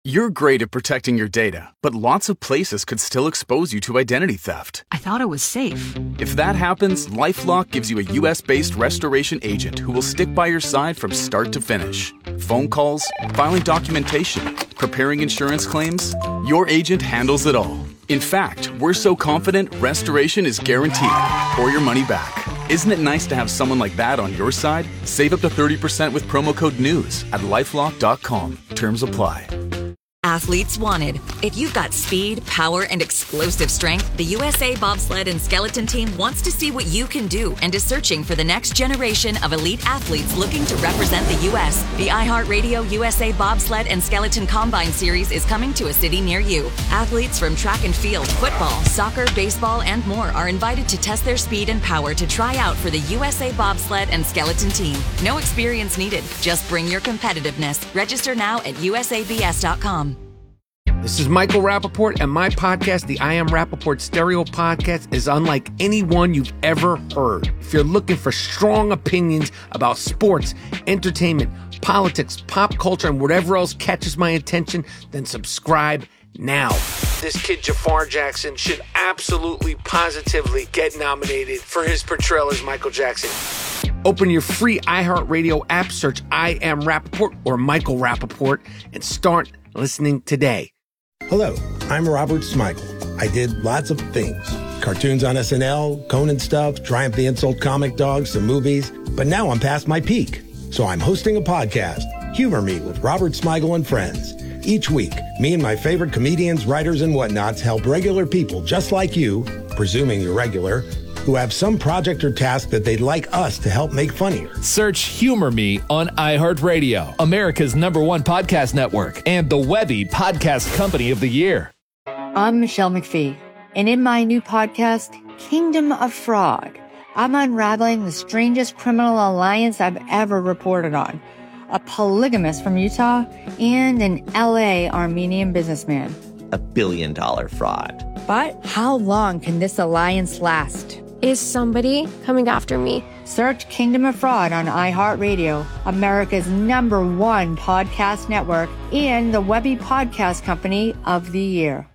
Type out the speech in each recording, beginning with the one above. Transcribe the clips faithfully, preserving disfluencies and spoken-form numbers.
You're great at protecting your data, but lots of places could still expose you to identity theft. I thought it was safe. If that happens, LifeLock gives you a U S-based restoration agent who will stick by your side from start to finish. Phone calls, filing documentation, preparing insurance claims, your agent handles it all. In fact, we're so confident restoration is guaranteed or your money back. Isn't it nice to have someone like that on your side? Save up to thirty percent with promo code NEWS at lifelock dot com. Terms apply. Athletes wanted. If you've got speed, power, and explosive strength, the U S A Bobsled and Skeleton Team wants to see what you can do and is searching for the next generation of elite athletes looking to represent the U S The iHeartRadio U S A Bobsled and Skeleton Combine Series is coming to a city near you. Athletes from track and field, football, soccer, baseball, and more are invited to test their speed and power to try out for the U S A Bobsled and Skeleton Team. No experience needed. Just bring your competitiveness. Register now at U S A B S dot com. This is Michael Rappaport, and my podcast, the I Am Rappaport Stereo Podcast, is unlike any one you've ever heard. If you're looking for strong opinions about sports, entertainment, politics, pop culture, and whatever else catches my attention, then subscribe now. This kid, Jafar Jackson, should absolutely, positively get nominated for his portrayal as Michael Jackson. Open your free iHeartRadio app, search I Am Rappaport or Michael Rappaport, and start listening today. Hello, I'm Robert Smigel. I did lots of things. Cartoons on S N L, Conan stuff, Triumph the Insult Comic Dogs, some movies. But now I'm past my peak. So I'm hosting a podcast, Humor Me with Robert Smigel and Friends. Each week, me and my favorite comedians, writers, and whatnots help regular people just like you, presuming you're regular, who have some project or task that they'd like us to help make funnier. Search Humor Me on iHeartRadio, America's number one podcast network, and the Webby Podcast Company of the Year. I'm Michelle McPhee, and in my new podcast, Kingdom of Fraud, I'm unraveling the strangest criminal alliance I've ever reported on. A polygamist from Utah and an L A Armenian businessman. A billion dollar fraud. But how long can this alliance last? Is somebody coming after me? Search Kingdom of Fraud on iHeartRadio, America's number one podcast network, and the Webby Podcast Company of the Year.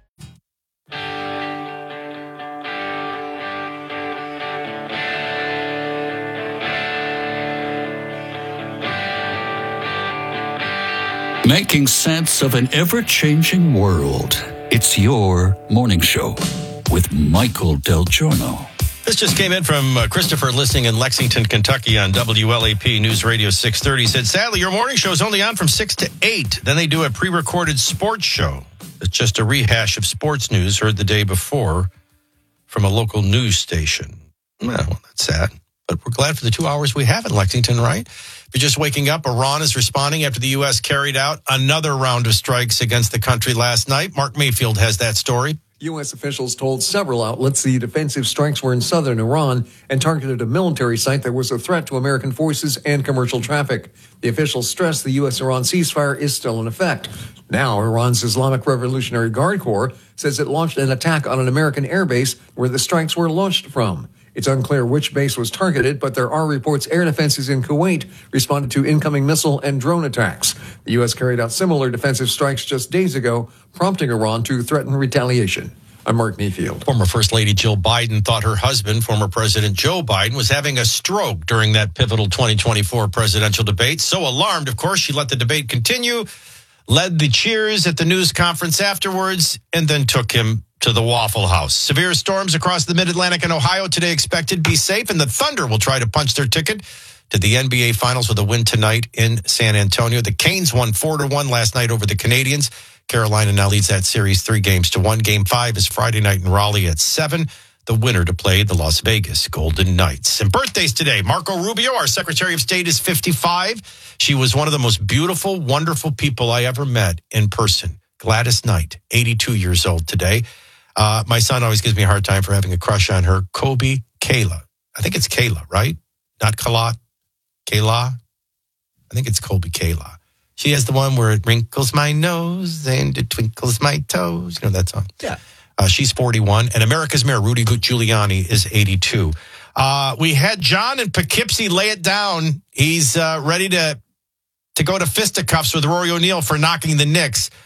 Making sense of an ever-changing world. It's your morning show with Michael Del Giorno. This just came in from uh, Christopher listening in Lexington, Kentucky on W L A P News Radio six thirty. He said, sadly, your morning show is only on from six to eight. Then they do a pre-recorded sports show. It's just a rehash of sports news heard the day before from a local news station. Well, that's sad. But we're glad for the two hours we have in Lexington, right? If you're just waking up, Iran is responding after the U S carried out another round of strikes against the country last night. Mark Mayfield has that story. U S officials told several outlets the defensive strikes were in southern Iran and targeted a military site that was a threat to American forces and commercial traffic. The officials stressed the U S-Iran ceasefire is still in effect. Now, Iran's Islamic Revolutionary Guard Corps says it launched an attack on an American airbase where the strikes were launched from. It's unclear which base was targeted, but there are reports air defenses in Kuwait responded to incoming missile and drone attacks. The U S carried out similar defensive strikes just days ago, prompting Iran to threaten retaliation. I'm Mark Mayfield. Former First Lady Jill Biden thought her husband, former President Joe Biden, was having a stroke during that pivotal twenty twenty-four presidential debate. So alarmed, of course, she let the debate continue, led the cheers at the news conference afterwards, and then took him to the Waffle House. Severe storms across the Mid-Atlantic and Ohio today expected. Be safe, and the Thunder will try to punch their ticket to the N B A Finals with a win tonight in San Antonio. The Canes won four to one last night over the Canadians. Carolina now leads that series three games to one. Game five is Friday night in Raleigh at seven. The winner to play the Las Vegas Golden Knights. And birthdays today. Marco Rubio, our Secretary of State, is fifty-five. She was one of the most beautiful, wonderful people I ever met in person. Gladys Knight, eighty-two years old today. Uh, my son always gives me a hard time for having a crush on her. Kobe Kayla. I think it's Kayla, right? Not Kala. Kayla. I think it's Kobe Kayla. She has the one where it wrinkles my nose and it twinkles my toes. You know that song? Yeah. Uh, she's forty-one. And America's Mayor Rudy Giuliani is eighty-two. Uh, we had John in Poughkeepsie lay it down. He's uh, ready to, to go to fisticuffs with Rory O'Neal for knocking the Knicks